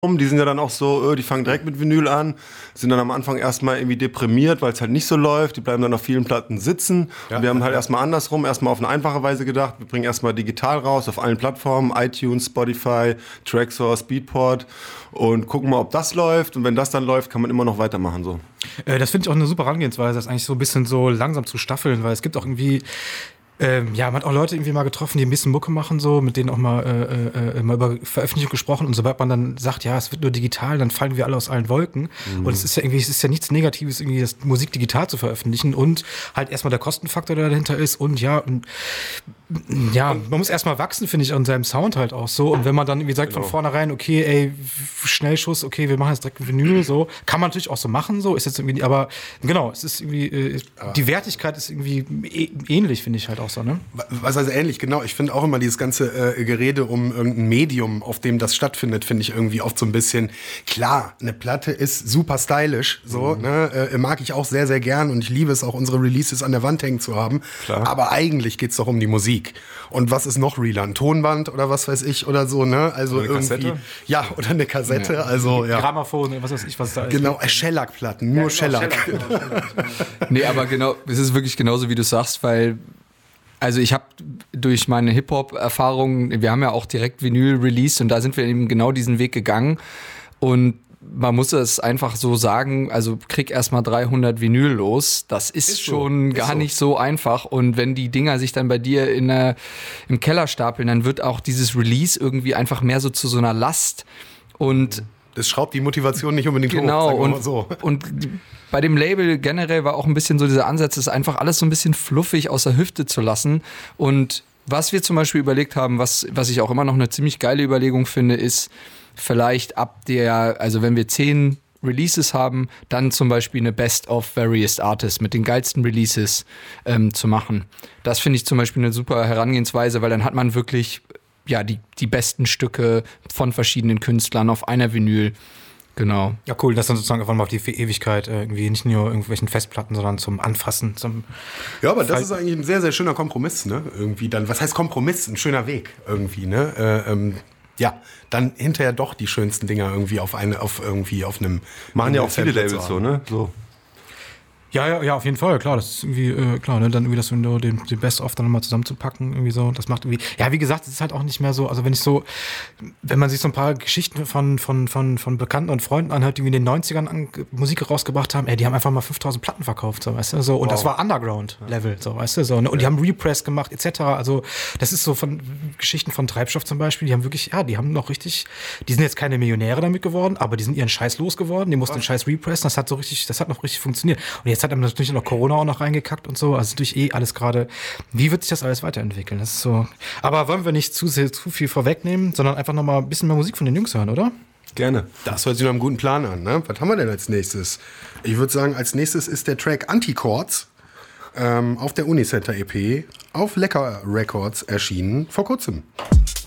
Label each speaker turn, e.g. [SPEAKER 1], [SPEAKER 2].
[SPEAKER 1] Die sind ja dann auch so, die fangen direkt mit Vinyl an, sind dann am Anfang erstmal irgendwie deprimiert, weil es halt nicht so läuft. Die bleiben dann auf vielen Platten sitzen. Ja, und wir haben halt erstmal andersrum, erstmal auf eine einfache Weise gedacht. Wir bringen erstmal digital raus auf allen Plattformen, iTunes, Spotify, Traxsource, Beatport und gucken mal, ob das läuft. Und wenn das dann läuft, kann man immer noch weitermachen. So.
[SPEAKER 2] Das finde ich auch eine super Herangehensweise, das eigentlich so ein bisschen so langsam zu staffeln, weil es gibt auch irgendwie man hat auch Leute irgendwie mal getroffen, die ein bisschen Mucke machen, so, mit denen auch mal über Veröffentlichung gesprochen. Und sobald man dann sagt, ja, es wird nur digital, dann fallen wir alle aus allen Wolken. Und es ist ja nichts Negatives, irgendwie das Musik digital zu veröffentlichen. Und halt erstmal der Kostenfaktor, der dahinter ist. Und man muss erstmal wachsen, finde ich, an seinem Sound halt auch so. Und wenn man dann irgendwie sagt von vornherein, okay, ey, Schnellschuss, okay, wir machen jetzt direkt ein Vinyl, so, kann man natürlich auch so machen, so, ist jetzt irgendwie, aber genau, es ist irgendwie, die Wertigkeit ist irgendwie ähnlich, finde ich halt auch so, ne?
[SPEAKER 3] Was heißt ähnlich, genau. Ich finde auch immer dieses ganze Gerede um irgendein Medium, auf dem das stattfindet, finde ich irgendwie oft so ein bisschen, klar, eine Platte ist super stylisch, so, ne? Mag ich auch sehr, sehr gern und ich liebe es auch, unsere Releases an der Wand hängen zu haben. Klar. Aber eigentlich geht's doch um die Musik. Und was ist noch realer? Ein Tonband oder was weiß ich oder so, ne? Also oder irgendwie. Kassette? Ja, oder eine Kassette, ja. Also, ja.
[SPEAKER 2] Grammophon, was weiß ich, was da ist.
[SPEAKER 3] Genau, Shellac-Platten, nur Shellac.
[SPEAKER 4] Nee, aber genau, es ist wirklich genauso, wie du sagst, weil also ich habe durch meine Hip-Hop-Erfahrungen, wir haben ja auch direkt Vinyl released und da sind wir eben genau diesen Weg gegangen und man muss es einfach so sagen, also krieg erstmal 300 Vinyl los, das ist schon gar nicht so einfach und wenn die Dinger sich dann bei dir im Keller stapeln, dann wird auch dieses Release irgendwie einfach mehr so zu so einer Last und
[SPEAKER 3] das schraubt die Motivation nicht unbedingt hoch, sagen wir mal so.
[SPEAKER 4] Und bei dem Label generell war auch ein bisschen so dieser Ansatz, das einfach alles so ein bisschen fluffig aus der Hüfte zu lassen. Und was wir zum Beispiel überlegt haben, was ich auch immer noch eine ziemlich geile Überlegung finde, ist vielleicht also wenn wir 10 Releases haben, dann zum Beispiel eine Best of Various Artists mit den geilsten Releases zu machen. Das finde ich zum Beispiel eine super Herangehensweise, weil dann hat man wirklich die besten Stücke von verschiedenen Künstlern auf einer Vinyl. Genau.
[SPEAKER 2] Ja, cool, das dann sozusagen einfach mal auf die Ewigkeit irgendwie nicht nur irgendwelchen Festplatten, sondern zum Anfassen,
[SPEAKER 3] Ja, aber das ist eigentlich ein sehr, sehr schöner Kompromiss, ne? Irgendwie dann, was heißt Kompromiss? Ein schöner Weg irgendwie, ne? Dann hinterher doch die schönsten Dinger irgendwie auf einem.
[SPEAKER 1] Machen ja auch viele Labels so, ne? So.
[SPEAKER 2] Ja, auf jeden Fall, klar, das ist irgendwie, klar, ne, dann irgendwie das Window, den Best-of dann nochmal zusammenzupacken, irgendwie so, das macht irgendwie, ja, wie gesagt, es ist halt auch nicht mehr so, also wenn man sich so ein paar Geschichten von Bekannten und Freunden anhört, die in den 90ern Musik rausgebracht haben, die haben einfach mal 5000 Platten verkauft, so, weißt du, so, und das war Underground-Level, so, weißt du, so, ne? Und die haben Repress gemacht, etc., also, das ist so von Geschichten von Treibstoff zum Beispiel, die haben wirklich, die haben noch richtig, die sind jetzt keine Millionäre damit geworden, aber die sind ihren Scheiß losgeworden, die mussten den Scheiß repressen, das hat noch richtig funktioniert. Und jetzt hat einem natürlich noch Corona auch noch reingekackt und so. Also natürlich alles gerade. Wie wird sich das alles weiterentwickeln? Das ist so. Aber wollen wir nicht zu viel vorwegnehmen, sondern einfach noch mal ein bisschen mehr Musik von den Jungs hören, oder?
[SPEAKER 3] Gerne. Das hört sich nach einem guten Plan an, ne? Was haben wir denn als nächstes? Ich würde sagen, als nächstes ist der Track Antichords auf der Unicenter EP auf Lecker Records erschienen vor kurzem.